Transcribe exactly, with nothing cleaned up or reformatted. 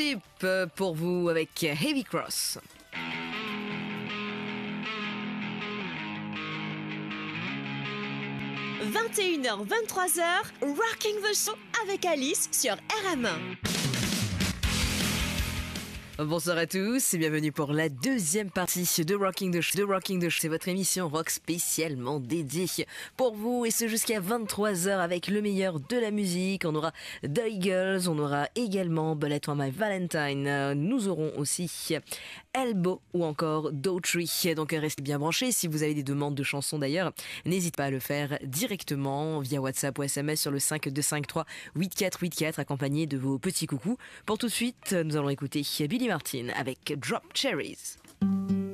Pour vous avec Heavy Cross. vingt et une heures vingt-trois heures, Rocking the Show avec Alice sur R M un. Bonsoir à tous et bienvenue pour la deuxième partie de Rocking the Show. De Rocking the Show, c'est votre émission rock spécialement dédiée pour vous et ce jusqu'à vingt-trois heures avec le meilleur de la musique. On aura The Eagles, on aura également Bullet for My Valentine. Nous aurons aussi Elbow ou encore Daughtry. Donc restez bien branchés. Si vous avez des demandes de chansons d'ailleurs, n'hésitez pas à le faire directement via WhatsApp ou S M S sur le cinq deux cinq trois huit quatre huit quatre accompagné de vos petits coucous. Pour tout de suite, nous allons écouter Billy Martin avec Drop Cherries.